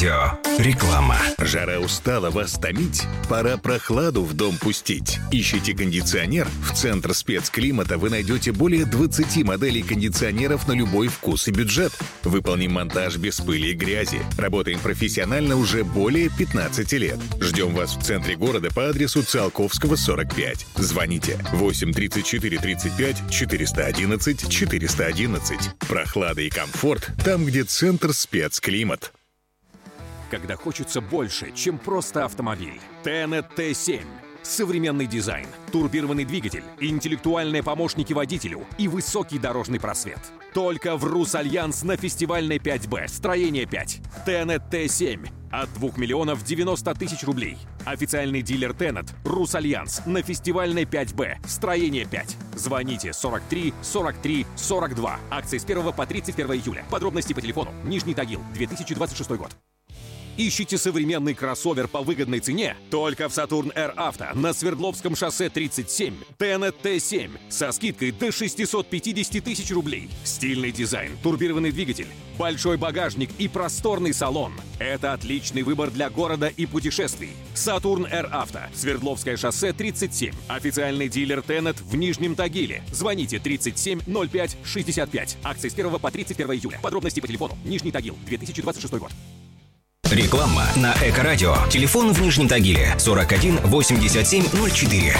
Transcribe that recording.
Эко-радио. Реклама. Жара устала вас томить? Пора прохладу в дом пустить. Ищите кондиционер? В Центр спецклимата вы найдете более 20 моделей кондиционеров на любой вкус и бюджет. Выполним монтаж без пыли и грязи. Работаем профессионально уже более 15 лет. Ждем вас в центре города по адресу Циолковского, 45. Звоните 8 34 35 411 411. Прохлада и комфорт там, где Центр спецклимат. Когда хочется больше, чем просто автомобиль. Tennet T7. Современный дизайн, турбированный двигатель, интеллектуальные помощники водителю и высокий дорожный просвет. Только в Русальянс на фестивальной 5Б, строение 5. Tennet T7 от 2 миллионов 90 тысяч рублей. Официальный дилер Tennet Русальянс на фестивальной 5Б, строение 5. Звоните 43 43 42. Акции с 1 по 31 июля. Подробности по телефону. Нижний Тагил, 2026 год. Ищите современный кроссовер по выгодной цене? Только в Saturn Air Auto на Свердловском шоссе 37. Tennet T7 со скидкой до 650 тысяч рублей. Стильный дизайн, турбированный двигатель, большой багажник и просторный салон. Это отличный выбор для города и путешествий. Saturn Air Auto, Свердловское шоссе 37. Официальный дилер Tennet в Нижнем Тагиле. Звоните 37 05 65. Акции с 1 по 31 июля. Подробности по телефону. Нижний Тагил, 2026 год. Реклама на Эко-радио. Телефон в Нижнем Тагиле 41 87 04.